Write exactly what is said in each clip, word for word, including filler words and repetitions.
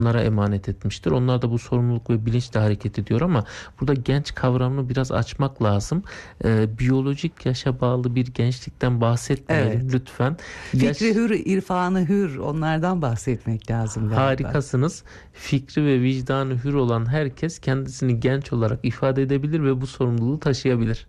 onlara emanet etmiştir. Onlar da bu sorumluluk ve bilinçle hareket ediyor ama burada genç kavramını biraz açmak lazım. Ee, biyolojik yaşa bağlı bir gençlikten bahsetmeyelim Evet. lütfen. Fikri Yaş... hür, irfanı hür, onlardan bahsetmek lazım galiba. Harikasınız. Fikri ve vicdanı hür olan herkes kendisini genç olarak ifade edebilir ve bu sorumluluğu taşıyabilir.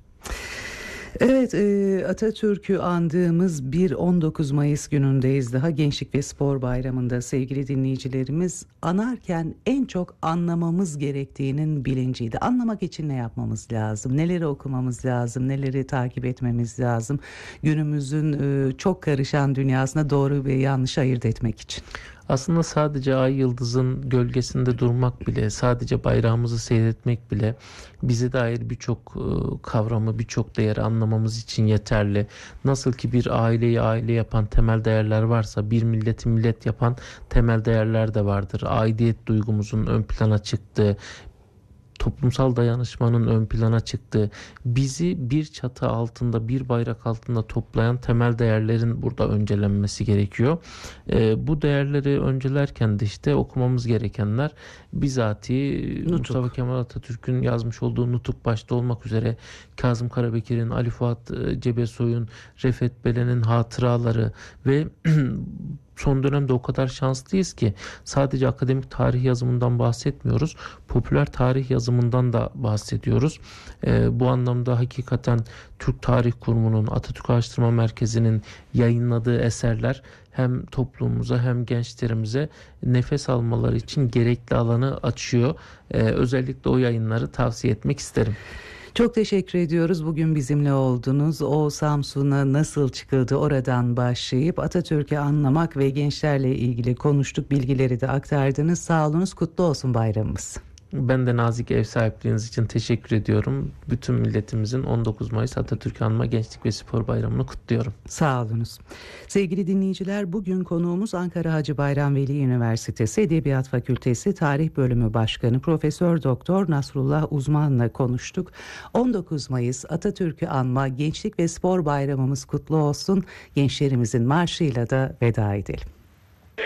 Evet, e, Atatürk'ü andığımız bir on dokuz Mayıs günündeyiz daha, Gençlik ve Spor Bayramı'nda sevgili dinleyicilerimiz. Anarken en çok anlamamız gerektiğinin bilinciydi. Anlamak için ne yapmamız lazım? Neleri okumamız lazım? Neleri takip etmemiz lazım? Günümüzün e, çok karışan dünyasında doğru ve yanlış ayırt etmek için. Aslında sadece ay yıldızın gölgesinde durmak bile, sadece bayrağımızı seyretmek bile bize dair birçok kavramı, birçok değeri anlamamız için yeterli. Nasıl ki bir aileyi aile yapan temel değerler varsa, bir milleti millet yapan temel değerler de vardır. Aidiyet duygumuzun ön plana çıktığı, toplumsal dayanışmanın ön plana çıktığı, bizi bir çatı altında, bir bayrak altında toplayan temel değerlerin burada öncelenmesi gerekiyor. E, bu değerleri öncelerken de işte okumamız gerekenler bizatihi Nutuk. Mustafa Kemal Atatürk'ün yazmış olduğu Nutuk başta olmak üzere Kazım Karabekir'in, Ali Fuat Cebesoy'un, Refet Belen'in hatıraları ve son dönemde o kadar şanslıyız ki sadece akademik tarih yazımından bahsetmiyoruz. Popüler tarih yazımından da bahsediyoruz. Ee, bu anlamda hakikaten Türk Tarih Kurumu'nun, Atatürk Araştırma Merkezi'nin yayınladığı eserler hem toplumumuza hem gençlerimize nefes almaları için gerekli alanı açıyor. Ee, özellikle o yayınları tavsiye etmek isterim. Çok teşekkür ediyoruz. Bugün bizimle oldunuz. O Samsun'a nasıl çıkıldı, oradan başlayıp Atatürk'ü anlamak ve gençlerle ilgili konuştuk. Bilgileri de aktardınız. Sağ olunuz. Kutlu olsun bayramımız. Ben de nazik ev sahipliğiniz için teşekkür ediyorum. Bütün milletimizin on dokuz Mayıs Atatürk Anma Gençlik ve Spor Bayramı'nı kutluyorum. Sağ olunuz. Sevgili dinleyiciler, bugün konuğumuz Ankara Hacı Bayram Veli Üniversitesi Edebiyat Fakültesi Tarih Bölümü Başkanı Profesör Doktor Nasrullah Uzman'la konuştuk. on dokuz Mayıs Atatürk'ü Anma Gençlik ve Spor Bayramımız kutlu olsun. Gençlerimizin marşıyla da veda edelim.